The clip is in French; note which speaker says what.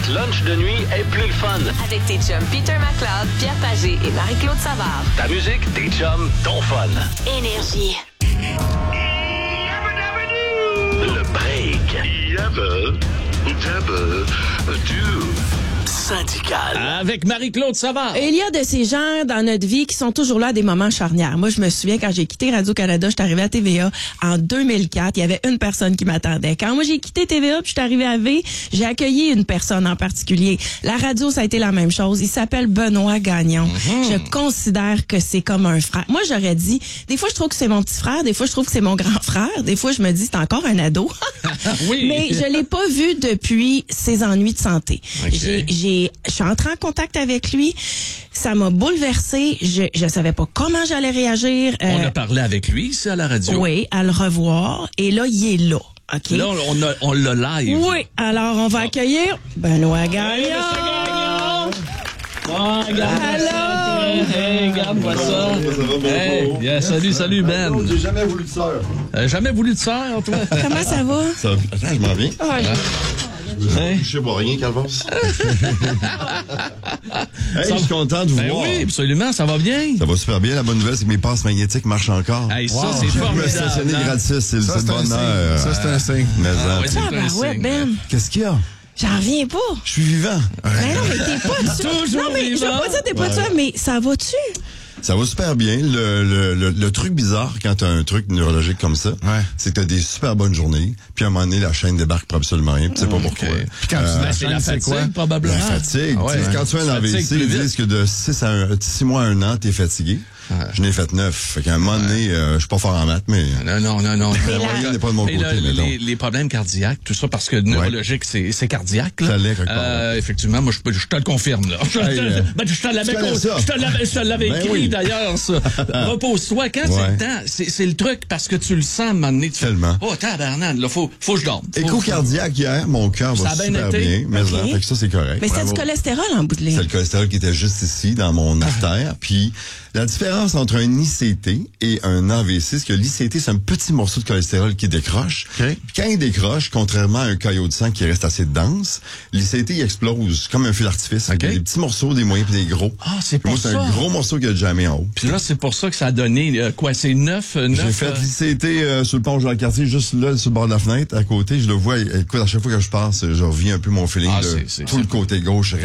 Speaker 1: lunch de nuit est plus le fun.
Speaker 2: Avec tes chums Peter McLeod, Pierre Pagé et Marie-Claude Savard.
Speaker 1: Ta musique, tes chums, ton fun.
Speaker 2: Énergie.
Speaker 1: Le break. Syndical.
Speaker 3: Avec Marie-Claude Savard.
Speaker 4: Et il y a de ces gens dans notre vie qui sont toujours là à des moments charnières. Moi, je me souviens quand j'ai quitté Radio-Canada, je suis arrivée à TVA en 2004. Il y avait une personne qui m'attendait. Quand moi, j'ai quitté TVA puis je suis arrivée à V, j'ai accueilli une personne en particulier. La radio, ça a été la même chose. Il s'appelle Benoît Gagnon. Je considère que c'est comme un frère. Moi, j'aurais dit, des fois, je trouve que c'est mon petit frère. Des fois, je trouve que c'est mon grand frère. Des fois, je me dis, c'est encore un ado.
Speaker 3: Oui.
Speaker 4: Mais je l'ai pas vu depuis ses ennuis de santé.
Speaker 3: Okay.
Speaker 4: Je suis entrée en contact avec lui. Ça m'a bouleversée. Je savais pas comment j'allais réagir.
Speaker 3: On a parlé avec lui ici à la radio.
Speaker 4: Oui, à le revoir. Et là, il est là. OK?
Speaker 3: Là, on l'a live.
Speaker 4: Oui. Alors, on va accueillir Benoît Gagnon.
Speaker 3: Oh, regarde.
Speaker 4: Allô?
Speaker 3: Hey, regarde-moi ça. Hey, yeah, salut, Ben.
Speaker 5: J'ai jamais voulu de sœur.
Speaker 3: Jamais voulu de sœur, toi?
Speaker 4: Comment ça va?
Speaker 5: Ça, attends, je m'en viens.
Speaker 3: Hey.
Speaker 5: Je sais pas rien, Calvas. Hey, je suis content de vous
Speaker 3: Ben
Speaker 5: voir.
Speaker 3: oui, absolument, ça va bien.
Speaker 5: Ça va super bien. La bonne nouvelle, c'est que mes passes magnétiques marchent encore.
Speaker 3: Hey, ça, c'est
Speaker 5: Je peux me
Speaker 3: formidable.
Speaker 5: stationner
Speaker 3: hein?
Speaker 5: gratis. C'est le bonheur.
Speaker 6: Ça, c'est un signe.
Speaker 5: Mais
Speaker 3: Ah, ouais, c'est un
Speaker 4: ouais,
Speaker 3: signe.
Speaker 4: Ben.
Speaker 5: qu'est-ce qu'il y a?
Speaker 4: J'en reviens pas.
Speaker 5: Je suis vivant.
Speaker 4: Ben non, mais t'es pas tué.
Speaker 3: Toujours
Speaker 4: Non, mais je veux
Speaker 3: vivant.
Speaker 4: pas dire t'es pas tué, mais ça va-tu?
Speaker 5: Ça va super bien. Le truc bizarre quand t'as un truc neurologique comme ça, c'est que t'as des super bonnes journées, puis à un moment donné, la chaîne débarque pour absolument rien, puis tu sais pas pourquoi.
Speaker 6: Puis quand tu
Speaker 3: Ben, c'est la
Speaker 6: c'est quoi?
Speaker 3: fatigue, probablement.
Speaker 5: La fatigue.
Speaker 3: Ah ouais,
Speaker 5: Tu sais, quand tu fais un
Speaker 3: fatigue
Speaker 5: AVC,
Speaker 3: plus
Speaker 5: ils
Speaker 3: vite.
Speaker 5: disent que de 6 mois à 1 an, t'es fatigué. Je n'ai fait 9. Fait qu'à un moment donné, je suis pas fort en maths, mais...
Speaker 3: Non.
Speaker 5: La moyenne n'est pas de mon
Speaker 3: Mais
Speaker 5: côté, mettons.
Speaker 3: les problèmes cardiaques, tout ça, parce que neurologique, c'est cardiaque. Là.
Speaker 5: Ça l'est quelque part.
Speaker 3: Effectivement, moi, je te le confirme. Là. Je te l'avais
Speaker 5: Ben
Speaker 3: écrit,
Speaker 5: oui.
Speaker 3: d'ailleurs, ça. Repose-toi. Quand c'est le temps, c'est le truc, parce que tu le sens, à un moment donné.
Speaker 5: Tellement.
Speaker 3: Oh, tabarnak, là, faut que je dorme.
Speaker 5: Écho cardiaque hier, mon cœur
Speaker 3: Ça
Speaker 5: va
Speaker 3: a bien
Speaker 5: super
Speaker 3: été?
Speaker 5: bien. Mais
Speaker 4: Ok.
Speaker 5: là, fait que ça, c'est correct.
Speaker 4: Mais c'est
Speaker 5: Bravo.
Speaker 4: du cholestérol en bout de ligne.
Speaker 5: C'est le cholestérol qui était juste ici, dans mon artère. Puis la différence entre un ICT et un AVC, c'est que l'ICT, c'est un petit morceau de cholestérol qui décroche. Puis quand il décroche, contrairement à un caillot de sang qui reste assez dense, l'ICT, il explose comme un feu d'artifice. Il y a des petits morceaux, des moyens puis des gros.
Speaker 3: Ah, c'est
Speaker 5: Puis moi,
Speaker 3: pour
Speaker 5: c'est
Speaker 3: ça.
Speaker 5: un gros morceau qui a jamais en haut.
Speaker 3: Puis là, c'est pour ça que ça a donné, quoi, c'est 9?
Speaker 5: J'ai fait l'ICT sur le pont Jean-Cartier, juste là, sur le bord de la fenêtre, à côté. Je le vois, écoute, à chaque fois que je passe, je reviens un peu mon feeling
Speaker 3: Ah,
Speaker 5: de
Speaker 3: c'est
Speaker 5: tout le côté gauche